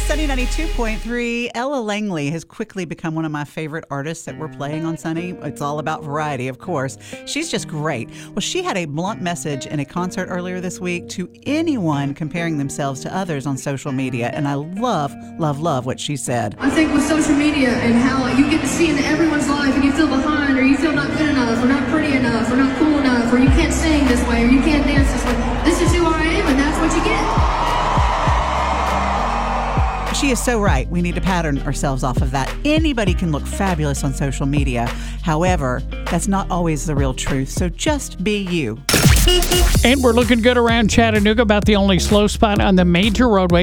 Sunny 92.3. Ella Langley has quickly become one of my favorite artists that we're playing on Sunny. It's all about variety, of course. She's just great. Well, she had a blunt message in a concert earlier this week to anyone comparing themselves to others on social media, and I love what she said. I think with social media and how you get to see into everyone's life and you feel behind, or you feel not good enough, or not pretty enough, or not cool enough, or you can't sing this way, or you can't dance this way. This is who I am, and that's what you get. She is so right. We need to pattern ourselves off of that. Anybody can look fabulous on social media. However, that's not always the real truth. So just be you. And we're looking good around Chattanooga. About the only slow spot on the major roadway,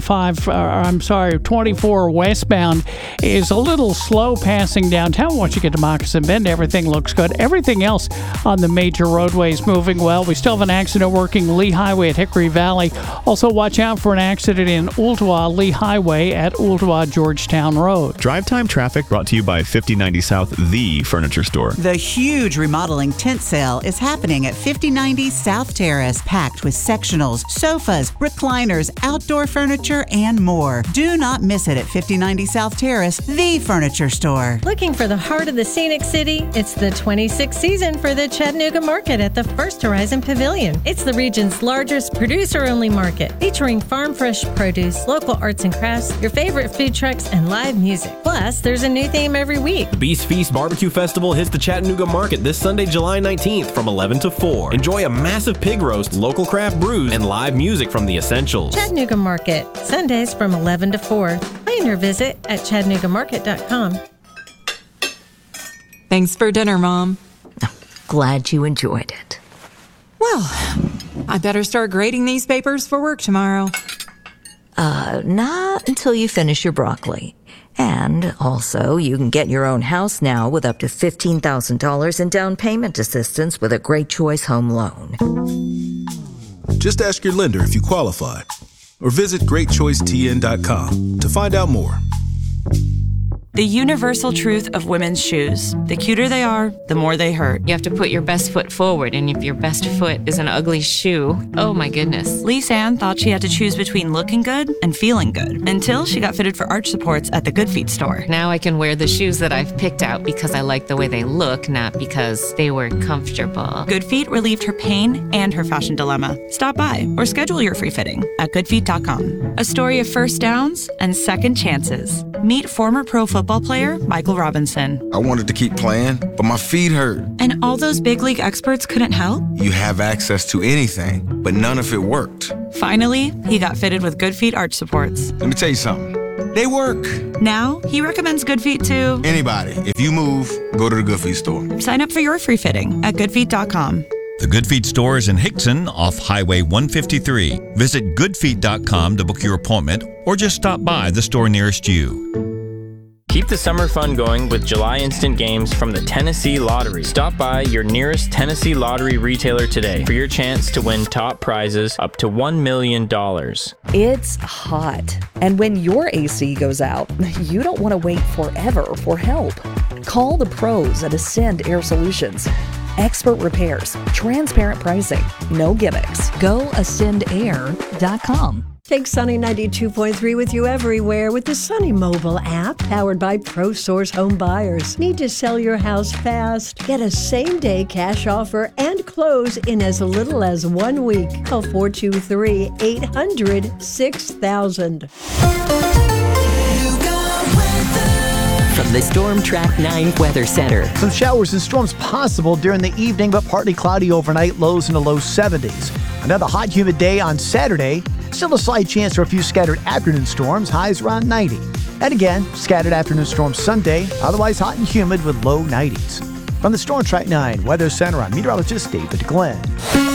24 westbound, is a little slow passing downtown. Once you get to Moccasin Bend, everything looks good. Everything else on the major roadway is moving well. We still have an accident working Lee Highway at Hickory Valley. Also, watch out for an accident in Ooltewah, Lee Highway at Ooltewah, Georgetown Road. Drive time traffic brought to you by 5090 South, the furniture store. The huge remodeling tent sale is happening at 5090 South Terrace, packed with sectionals, sofas, recliners, outdoor furniture, and more. Do not miss it at 5090 South Terrace, the furniture store. Looking for the heart of the scenic city? It's the 26th season for the Chattanooga Market at the First Horizon Pavilion. It's the region's largest producer-only market, featuring farm fresh produce, local arts and crafts, your favorite food trucks, and live music. Plus, there's a new theme every week. The Beast Feast Barbecue Festival hits the Chattanooga Market this Sunday, July 19th from 11 to 4. Enjoy a massive pig roast, local craft brews, and live music from the Essentials. Chattanooga Market, Sundays from 11 to 4. Plan your visit at ChattanoogaMarket.com. Thanks for dinner, Mom. Glad you enjoyed it. Well, I better start grading these papers for work tomorrow. Not until you finish your broccoli. And also, you can get your own house now with up to $15,000 in down payment assistance with a Great Choice Home Loan. Just ask your lender if you qualify, or visit GreatChoiceTN.com to find out more. The universal truth of women's shoes. The cuter they are, the more they hurt. You have to put your best foot forward, and if your best foot is an ugly shoe, oh my goodness. Lise Ann thought she had to choose between looking good and feeling good, until she got fitted for arch supports at the Good Feet store. Now I can wear the shoes that I've picked out because I like the way they look, not because they were comfortable. Good Feet relieved her pain and her fashion dilemma. Stop by or schedule your free fitting at goodfeet.com. A story of first downs and second chances. Meet former pro football player Michael Robinson. I wanted to keep playing, but my feet hurt. And all those big league experts couldn't help? You have access to anything, but none of it worked. Finally, he got fitted with Good Feet arch supports. Let me tell you something. They work. Now, he recommends Good Feet to anybody. If you move, go to the Good Feet store. Sign up for your free fitting at goodfeet.com. The Good Feet store is in Hickson off Highway 153. Visit goodfeet.com to book your appointment or just stop by the store nearest you. Keep the summer fun going with July Instant Games from the Tennessee Lottery. Stop by your nearest Tennessee Lottery retailer today for your chance to win top prizes up to $1 million. It's hot, and when your AC goes out, you don't want to wait forever for help. Call the pros at Ascend Air Solutions. Expert repairs, transparent pricing, no gimmicks. Go ascendair.com. Take Sunny 92.3 with you everywhere with the Sunny mobile app powered by ProSource Home Buyers. Need to sell your house fast? Get a same-day cash offer and close in as little as 1 week. Call 423-800-6000. From the Storm Track 9 Weather Center. Some showers and storms possible during the evening, but partly cloudy overnight, lows in the low 70s. Another hot, humid day on Saturday. Still a slight chance for a few scattered afternoon storms, highs around 90. And again, scattered afternoon storms Sunday, otherwise hot and humid with low 90s. From the Storm Track 9 Weather Center, I'm meteorologist David Glenn.